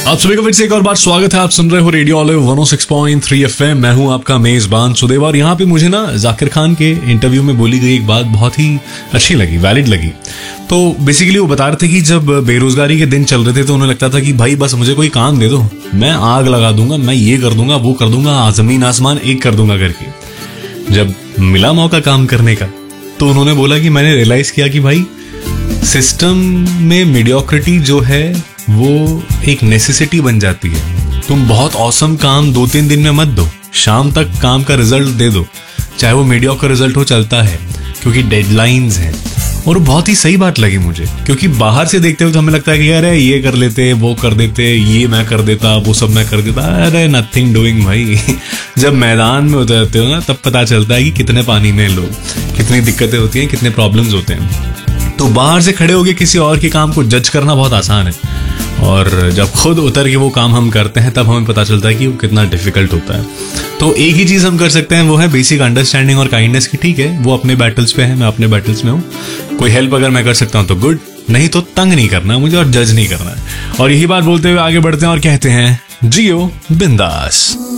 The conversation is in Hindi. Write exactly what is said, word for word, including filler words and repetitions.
आप सभी का फिर से एक और बार स्वागत है। आप सुन रहे हो रेडियो ऑलिव वन ओ सिक्स पॉइंट थ्री एफएम। मैं हूं आपका मेजबान सुदेव और यहाँ पे मुझे ना जाकिर खान के इंटरव्यू में बोली गई एक बात बहुत ही अच्छी लगी, वैलिड लगी। तो बेसिकली वो बता रहे थे कि जब बेरोजगारी के दिन चल रहे थे तो उन्हें लगता था कि भाई बस मुझे कोई काम दे दो, मैं आग लगा दूंगा, मैं ये कर दूंगा, वो कर दूंगा, जमीन आसमान एक कर दूंगा करके। जब मिला मौका काम करने का तो उन्होंने बोला कि मैंने रियलाइज किया कि भाई सिस्टम में मीडियोक्रिटी जो है वो एक नेसेसिटी बन जाती है। तुम बहुत औसम काम दो तीन दिन में मत दो, शाम तक काम का रिजल्ट दे दो, चाहे वो मीडियोकर रिजल्ट हो, चलता है, क्योंकि डेडलाइंस हैं। और बहुत ही सही बात लगी मुझे, क्योंकि बाहर से देखते हुए तो हमें लगता है कि यार ये कर लेते, वो कर देते, ये मैं कर देता, वो सब मैं कर देता, अरे नथिंग डूइंग भाई। जब मैदान में उतरते हो ना तब पता चलता है कि कितने पानी में लोग, कितनी दिक्कतें होती हैं, कितने प्रॉब्लम्स होते हैं। तो बाहर से खड़े होके किसी और के काम को जज करना बहुत आसान है, और जब खुद उतर के वो काम हम करते हैं तब हमें पता चलता है कि वो कितना डिफिकल्ट होता है। तो एक ही चीज हम कर सकते हैं, वो है बेसिक अंडरस्टैंडिंग और काइंडनेस की। ठीक है, वो अपने बैटल्स पे है, मैं अपने बैटल्स में हूँ। कोई हेल्प अगर मैं कर सकता हूँ तो गुड, नहीं तो तंग नहीं करना मुझे और जज नहीं करना है। और यही बात बोलते हुए आगे बढ़ते हैं और कहते हैं जियो बिंदास।